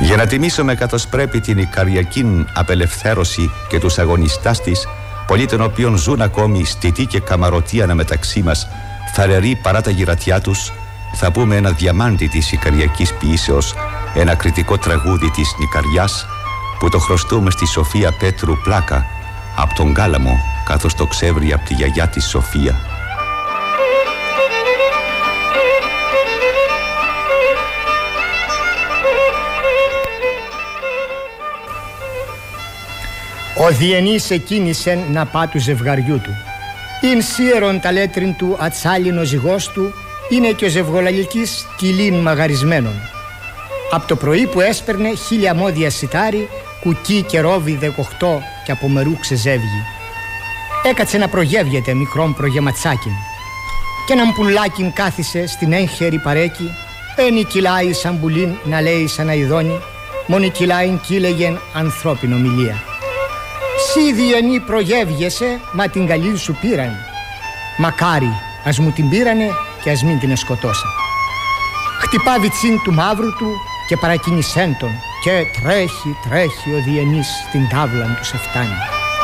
Για να τιμήσουμε καθώς πρέπει την Ικαριακή απελευθέρωση και τους αγωνιστάς της, πολλοί των οποίων ζουν ακόμη στιτή και καμαρωτή αναμεταξύ μας, θαρεροί παρά τα γυρατιά τους, θα πούμε ένα διαμάντι της Ικαριακής ποιήσεως, ένα κριτικό τραγούδι της Νικαριάς, που το χρωστούμε στη Σοφία Πέτρου Πλάκα, από τον Κάλαμο, καθώς το ξέβρει από τη γιαγιά της Σοφία. Ο Διενής εκκίνησεν να πά του ζευγαριού του. Ειν σίερον τα λέτριν του ατσάλινο ζυγός του, είναι και ο ζευγολαλικής κυλίν μαγαρισμένον. Απ' το πρωί που έσπερνε 1000 μόδια σιτάρι, κουκί και ρόβι 18 και από μερού ξεζεύγει. Έκατσε να προγεύγεται μικρόν προγεματσάκιν. Κι έναν πουλάκιν κάθισε στην έγχερη παρέκη, ένι κυλάει σαν πουλίν να λέει σαν αηδόνι, μόνοι κυλάιν κύλεγεν ανθρώπινο μιλία. Σύ Διενή προγεύγεσαι, μα την καλή σου πήραν. Μακάρι, ας μου την πήρανε και ας μην την σκοτώσαν. Χτυπά βιτσίν του μαύρου του και παρακινησέν τον, και τρέχει ο Διενής στην τάβλα του σε φτάνει.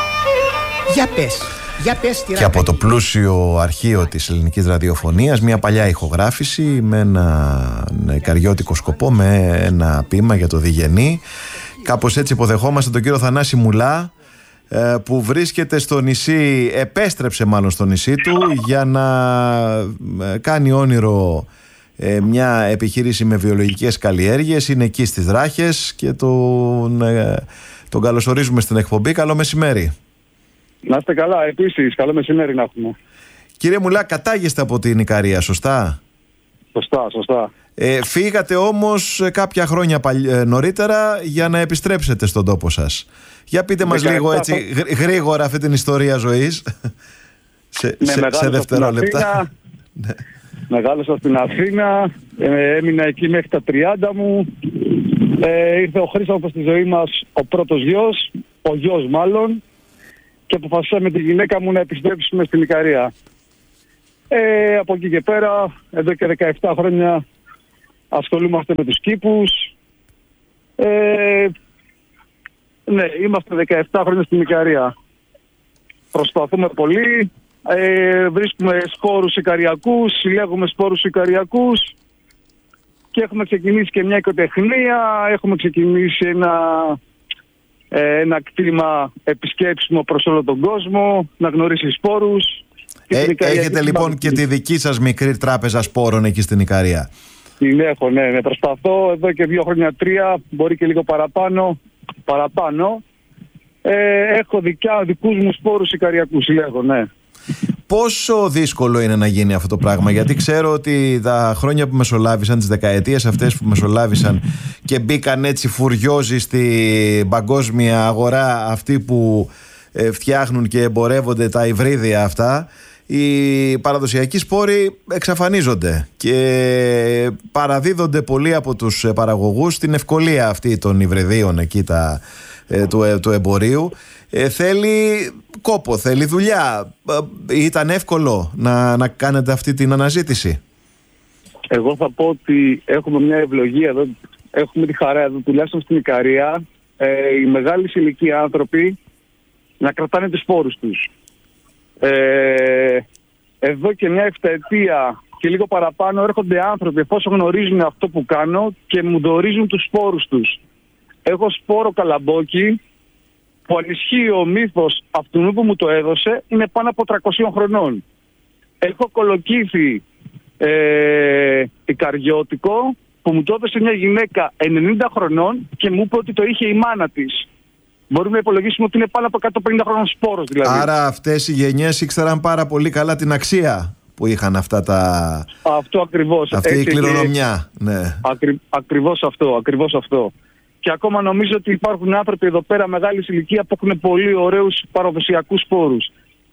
Για πες τι. Και από το πλούσιο αρχείο της ελληνικής ραδιοφωνίας, μια παλιά ηχογράφηση με ένα ικαριώτικο σκοπό, με ένα ποίημα για το Διγενή. Κάπως έτσι υποδεχόμαστε τον κύριο Θανάση Μουλά, που βρίσκεται στο νησί, επέστρεψε μάλλον στο νησί του για να κάνει όνειρο μια επιχείρηση με βιολογικές καλλιέργειες. Είναι εκεί στις Δράχες και τον καλωσορίζουμε στην εκπομπή. Καλό μεσημέρι. Να είστε καλά, επίσης. Καλό μεσημέρι να έχουμε. Κύριε Μουλά, κατάγεστε από την Ικαρία, σωστά? Σωστά. Φύγατε όμως κάποια χρόνια νωρίτερα για να επιστρέψετε στον τόπο σας. Για πείτε μας λίγο έτσι γρήγορα αυτή την ιστορία ζωής σε δευτερόλεπτα. Μεγάλωσα στην Αθήνα, έμεινα εκεί μέχρι τα 30 μου. Ήρθε ο Χρήστος στη ζωή μας, ο πρώτος γιος, ο γιος μάλλον, και αποφασίσαμε με τη γυναίκα μου να επιστρέψουμε στην Ικαρία. Από εκεί και πέρα, εδώ και 17 χρόνια ασχολούμαστε με τους κήπους. Ναι, είμαστε 17 χρόνια στην Ικαρία. Προσπαθούμε πολύ, βρίσκουμε σπόρους ικαριακούς, συλλέγουμε σπόρους ικαριακούς και έχουμε ξεκινήσει και μια οικοτεχνία, έχουμε ξεκινήσει ένα κτήμα επισκέψιμο προς όλο τον κόσμο, να γνωρίσει σπόρους. Έχετε λοιπόν και τη δική σας μικρή τράπεζα σπόρων εκεί στην Ικαρία? Την έχω, ναι. Προσπαθώ εδώ και 2 χρόνια, 3, μπορεί και λίγο παραπάνω. Έχω δικούς μου σπόρους ικαριακούς, λέγω, ναι. Πόσο δύσκολο είναι να γίνει αυτό το πράγμα? Γιατί ξέρω ότι τα χρόνια που μεσολάβησαν, τις δεκαετίες αυτές που μεσολάβησαν και μπήκαν έτσι φουριόζοι στην παγκόσμια αγορά, αυτοί που φτιάχνουν και εμπορεύονται τα υβρίδια αυτά, οι παραδοσιακοί σπόροι εξαφανίζονται και παραδίδονται πολλοί από τους παραγωγούς στην ευκολία αυτή των υβριδίων εκεί του εμπορίου. Θέλει κόπο, θέλει δουλειά. Ήταν εύκολο να κάνετε αυτή την αναζήτηση? Εγώ θα πω ότι έχουμε μια ευλογία εδώ, έχουμε τη χαρά εδώ, τουλάχιστον στην Ικαρία, οι μεγάλης ηλικία άνθρωποι να κρατάνε τους σπόρους τους. Εδώ και μια 7 ετία και λίγο παραπάνω έρχονται άνθρωποι, εφόσον γνωρίζουν αυτό που κάνω, και μου δωρίζουν τους σπόρους τους. Έχω σπόρο καλαμπόκι που ανισχύει ο μύθος αυτού που μου το έδωσε, είναι πάνω από 300 χρονών. Έχω κολοκύθι ικαριώτικο που μου το έδωσε μια γυναίκα 90 χρονών και μου είπε ότι το είχε η μάνα της. Μπορούμε να υπολογίσουμε ότι είναι πάνω από 150 χρόνων σπόρος δηλαδή. Άρα αυτές οι γενιές ήξεραν πάρα πολύ καλά την αξία που είχαν αυτά τα... Αυτό ακριβώς. Αυτή η κληρονομιά. Ναι. Ακριβώς αυτό. Και ακόμα νομίζω ότι υπάρχουν άνθρωποι εδώ πέρα μεγάλης ηλικία που έχουν πολύ ωραίους παραδοσιακούς σπόρους.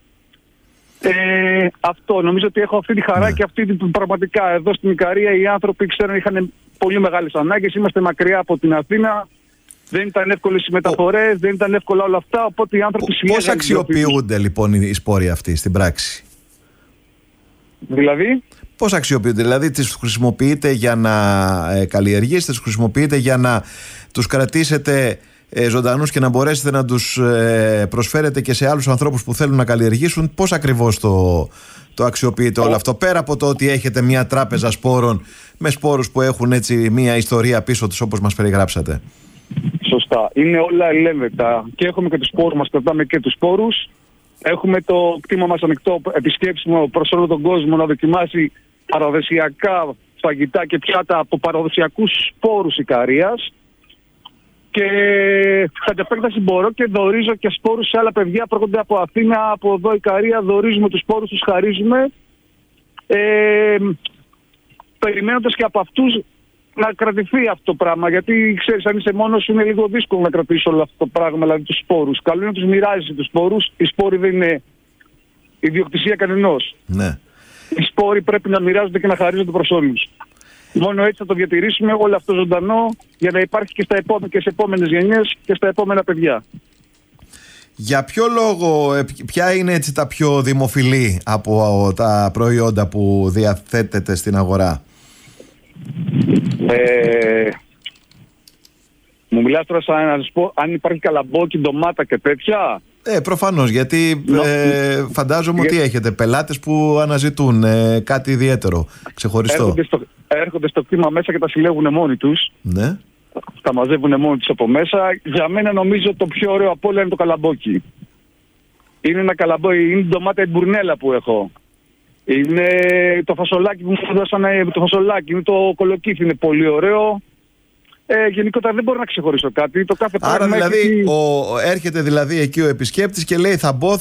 Αυτό. Νομίζω ότι έχω αυτή τη χαρά και αυτή την πραγματικά. Εδώ στην Ικαρία οι άνθρωποι ξέρουν είχαν πολύ μεγάλες ανάγκες. Είμαστε μακριά από την Αθήνα. Δεν ήταν εύκολες οι μεταφορές, δεν ήταν εύκολα όλα αυτά. Οπότε οι άνθρωποι πώς αξιοποιούνται λοιπόν οι σπόροι αυτοί στην πράξη? Δηλαδή? Πώς αξιοποιούνται, δηλαδή τις χρησιμοποιείτε για να καλλιεργήσετε, τις χρησιμοποιείτε για να τους κρατήσετε ζωντανούς και να μπορέσετε να τους προσφέρετε και σε άλλους ανθρώπους που θέλουν να καλλιεργήσουν? Πώς ακριβώς το αξιοποιείτε όλο αυτό, πέρα από το ότι έχετε μια τράπεζα σπόρων με σπόρους που έχουν έτσι μια ιστορία πίσω τους, όπως μας περιγράψατε? Σωστά. Είναι όλα ελεύθερα. Και έχουμε και τους σπόρους μας, κρατάμε και τους σπόρους. Έχουμε το κτήμα μας ανοιχτό, επισκέψιμο προς όλο τον κόσμο, να δοκιμάσει παραδοσιακά φαγητά και πιάτα από παραδοσιακούς σπόρους Ικαρίας. Και κατ' επέκταση μπορώ και δωρίζω και σπόρους σε άλλα παιδιά που έρχονται από Αθήνα, από εδώ Ικαρία. Δωρίζουμε τους σπόρους, τους χαρίζουμε. Περιμένοντας και από αυτούς να κρατηθεί αυτό το πράγμα. Γιατί ξέρεις, αν είσαι μόνος σου είναι λίγο δύσκολο να κρατήσεις όλο αυτό το πράγμα, δηλαδή τους σπόρους. Καλό είναι να τους μοιράζεσαι τους σπόρους. Οι σπόροι δεν είναι ιδιοκτησία κανενός. Ναι. Οι σπόροι πρέπει να μοιράζονται και να χαρίζονται προς όλους. Μόνο έτσι θα το διατηρήσουμε όλο αυτό ζωντανό για να υπάρχει και στις επόμενες γενιές και στα επόμενα παιδιά. Για ποιο λόγο, ποια είναι έτσι τα πιο δημοφιλή από τα προϊόντα που διαθέτετε στην αγορά? Μου μιλάς τώρα σαν να σας πω αν υπάρχει καλαμπόκι, ντομάτα και τέτοια? Προφανώς, γιατί φαντάζομαι ότι έχετε πελάτες που αναζητούν κάτι ιδιαίτερο, ξεχωριστό. Έρχονται στο κτήμα μέσα και τα συλλέγουν μόνοι τους. Ναι. Τα μαζεύουν μόνοι τους από μέσα. Για μένα νομίζω το πιο ωραίο από όλα είναι το καλαμπόκι. Είναι ένα καλαμπόκι, είναι η ντομάτα η μπουρνέλα που έχω. Είναι το φασολάκι που μου δώσανε, το φασολάκι, είναι το κολοκύθι, είναι πολύ ωραίο. Γενικότερα δεν μπορώ να ξεχωρίσω κάτι. Το κάθε άρα δηλαδή έρχεται δηλαδή εκεί ο επισκέπτης και λέει θα μπω,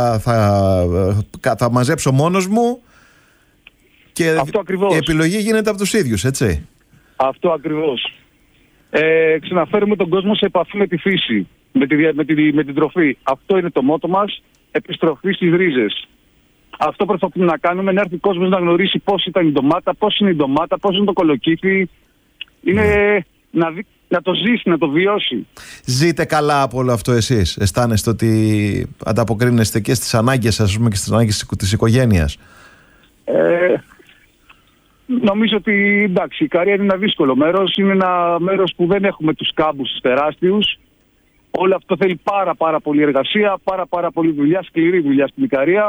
θα μαζέψω μόνος μου και η επιλογή γίνεται από τους ίδιους, έτσι? Αυτό ακριβώς. Ξαναφέρουμε τον κόσμο σε επαφή με τη φύση, με την τροφή. Αυτό είναι το μότο μας, επιστροφή στις ρίζες. Αυτό προσπαθούμε να κάνουμε, να έρθει ο κόσμος να γνωρίσει πώς ήταν η ντομάτα, πώς είναι η ντομάτα, πώς είναι το κολοκύθι. Είναι να το ζήσει, να το βιώσει. Ζείτε καλά από όλο αυτό εσείς? Αισθάνεστε ότι ανταποκρίνεστε και στις ανάγκες σας, και στις ανάγκες της οικογένειας? Νομίζω ότι εντάξει, η Ικαρία είναι ένα δύσκολο μέρος. Είναι ένα μέρος που δεν έχουμε τους κάμπους τους τεράστιους. Όλο αυτό θέλει πάρα πολύ εργασία, πάρα πολύ δουλειά, σκληρή δουλειά στην Ικαρία.